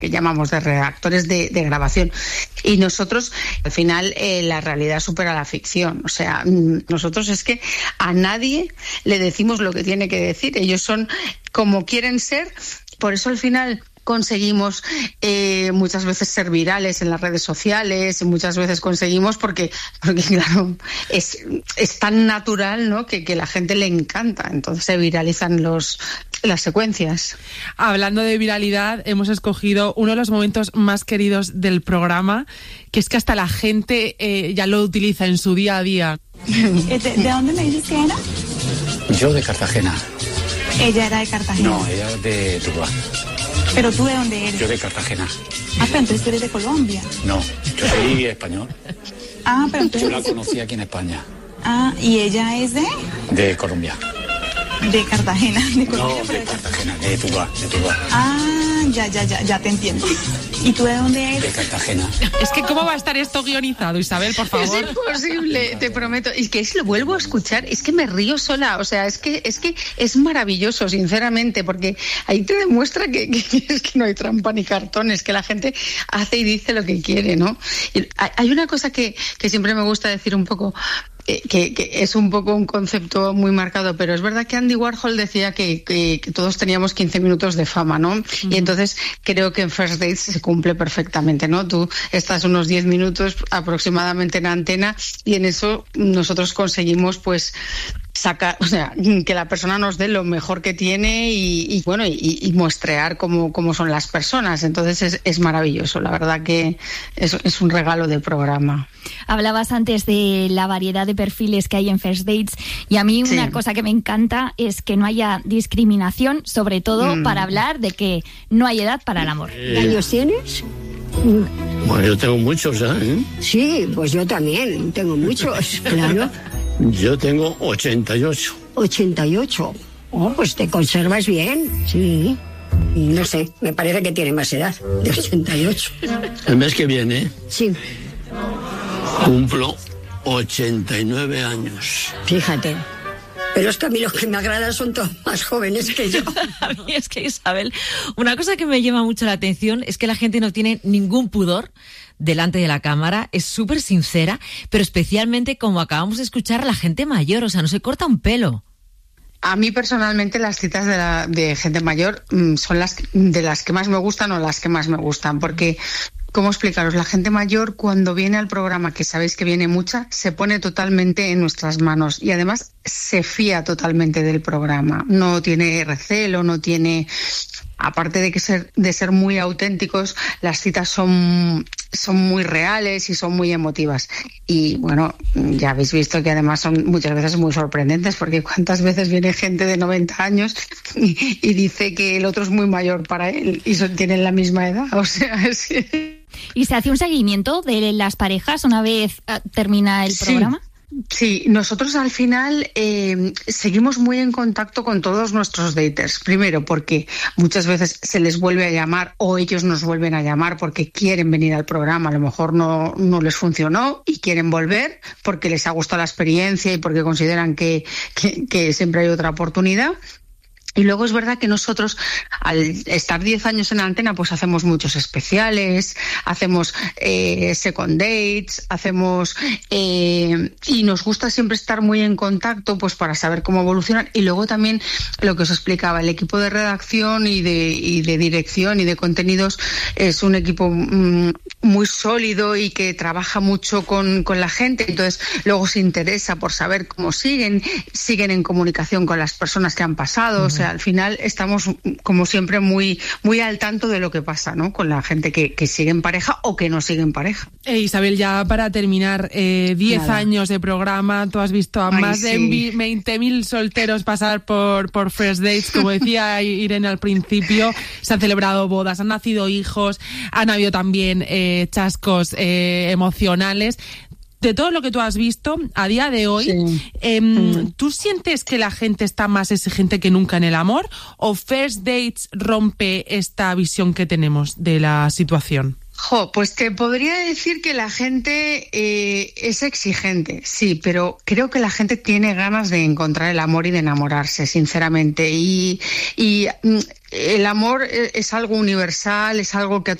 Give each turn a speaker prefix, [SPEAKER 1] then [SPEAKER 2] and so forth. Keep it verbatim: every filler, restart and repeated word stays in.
[SPEAKER 1] que llamamos de redactores de, de grabación. Y nosotros, al final, eh, la realidad supera la ficción. O sea, nosotros es que a nadie le decimos lo que tiene que decir. Ellos son como quieren ser. Por eso, al final, conseguimos eh, muchas veces ser virales en las redes sociales, muchas veces conseguimos porque, porque claro, es, es tan natural, ¿no?, que, que la gente le encanta. Entonces se viralizan los las secuencias.
[SPEAKER 2] Hablando de viralidad, hemos escogido uno de los momentos más queridos del programa, que es que hasta la gente eh, ya lo utiliza en su día a día.
[SPEAKER 3] ¿De, de dónde me dices que era?
[SPEAKER 4] Yo de Cartagena.
[SPEAKER 3] Ella era de Cartagena.
[SPEAKER 4] No, ella de Tuluá.
[SPEAKER 3] ¿Pero tú de dónde eres?
[SPEAKER 4] Yo de Cartagena.
[SPEAKER 3] Ah, pero entonces tú eres de Colombia.
[SPEAKER 4] No, yo soy español.
[SPEAKER 3] Ah, pero entonces...
[SPEAKER 4] Yo la conocí aquí en España.
[SPEAKER 3] Ah, ¿y ella es de...?
[SPEAKER 4] De Colombia.
[SPEAKER 3] De Cartagena, de Colombia.
[SPEAKER 4] No, de Cartagena, de Tuluá, de Tuluá.
[SPEAKER 3] Ah, ya, ya, ya, ya te entiendo. ¿Y tú de dónde eres?
[SPEAKER 4] De Cartagena.
[SPEAKER 2] Es que ¿cómo va a estar esto guionizado, Isabel, por favor?
[SPEAKER 1] Es imposible, te prometo. Y que si lo vuelvo a escuchar, es que me río sola. O sea, es que es que es maravilloso, sinceramente, porque ahí te demuestra que, que es que no hay trampa ni cartones, que la gente hace y dice lo que quiere, ¿no? Y hay una cosa que, que siempre me gusta decir un poco, Que, que es un poco un concepto muy marcado, pero es verdad que Andy Warhol decía que, que, que todos teníamos quince minutos de fama, ¿no? Uh-huh. Y entonces creo que en First Dates se cumple perfectamente, ¿no? Tú estás unos diez minutos aproximadamente en antena y en eso nosotros conseguimos, pues, sacar, o sea, que la persona nos dé lo mejor que tiene y, y bueno, y, y muestrear cómo, cómo son las personas. Entonces es, es maravilloso, la verdad que es, es un regalo de programa.
[SPEAKER 5] Hablabas antes de la variedad de perfiles que hay en First Dates y a mí una sí. cosa que me encanta es que no haya discriminación, sobre todo mm. para hablar de que no hay edad para el amor.
[SPEAKER 6] ¿Qué años tienes?
[SPEAKER 7] Bueno, yo tengo muchos, ¿eh?
[SPEAKER 6] Sí, pues yo también tengo muchos, claro.
[SPEAKER 7] Yo tengo ochenta y ocho.
[SPEAKER 6] ¿ochenta y ocho? Oh, pues te conservas bien, sí. No sé, me parece que tiene más edad, de ochenta y ocho.
[SPEAKER 7] El mes que viene.
[SPEAKER 6] Sí.
[SPEAKER 7] Cumplo ochenta y nueve años.
[SPEAKER 6] Fíjate. Pero es que a mí los que me agradan son todos más jóvenes que yo.
[SPEAKER 8] A mí es que, Isabel, una cosa que me llama mucho la atención es que la gente no tiene ningún pudor delante de la cámara, es súper sincera, pero especialmente, como acabamos de escuchar, la gente mayor, o sea, no se corta un pelo.
[SPEAKER 1] A mí personalmente las citas de, la, de gente mayor mmm, son las de las que más me gustan o las que más me gustan, porque... ¿Cómo explicaros? La gente mayor, cuando viene al programa, que sabéis que viene mucha, se pone totalmente en nuestras manos y además se fía totalmente del programa. No tiene recelo, no tiene... Aparte de que ser, de ser muy auténticos, las citas son, son muy reales y son muy emotivas. Y bueno, ya habéis visto que además son muchas veces muy sorprendentes, porque cuántas veces viene gente de noventa años y, y dice que el otro es muy mayor para él y son, tienen la misma edad. O sea, es...
[SPEAKER 5] ¿Y se hace un seguimiento de las parejas una vez termina el
[SPEAKER 1] sí.
[SPEAKER 5] programa?
[SPEAKER 1] Sí, nosotros al final eh, seguimos muy en contacto con todos nuestros daters. Primero porque muchas veces se les vuelve a llamar o ellos nos vuelven a llamar porque quieren venir al programa. A lo mejor no, no les funcionó y quieren volver porque les ha gustado la experiencia y porque consideran que, que, que siempre hay otra oportunidad. Y luego es verdad que nosotros, al estar diez años en la antena, pues hacemos muchos especiales, hacemos eh, second dates, hacemos... Eh, y nos gusta siempre estar muy en contacto, pues para saber cómo evolucionan. Y luego también lo que os explicaba, el equipo de redacción y de, y de dirección y de contenidos es un equipo mm, muy sólido y que trabaja mucho con, con la gente. Entonces luego se interesa por saber cómo siguen, siguen en comunicación con las personas que han pasado. Uh-huh. O sea, al final estamos, como siempre, muy muy al tanto de lo que pasa, ¿no? Con la gente que, que sigue en pareja o que no sigue en pareja.
[SPEAKER 2] Eh, Isabel, ya para terminar, eh, diez años de programa, tú has visto a Ay, más sí. de veinte mil solteros pasar por, por First Dates, como decía Irene al principio, se han celebrado bodas, han nacido hijos, han habido también eh, chascos eh, emocionales. De todo lo que tú has visto a día de hoy, sí. eh, mm. ¿tú sientes que la gente está más exigente que nunca en el amor o First Dates rompe esta visión que tenemos de la situación?
[SPEAKER 1] Jo, pues te podría decir que la gente eh, es exigente, sí, pero creo que la gente tiene ganas de encontrar el amor y de enamorarse, sinceramente. Y, y el amor es algo universal, es algo que a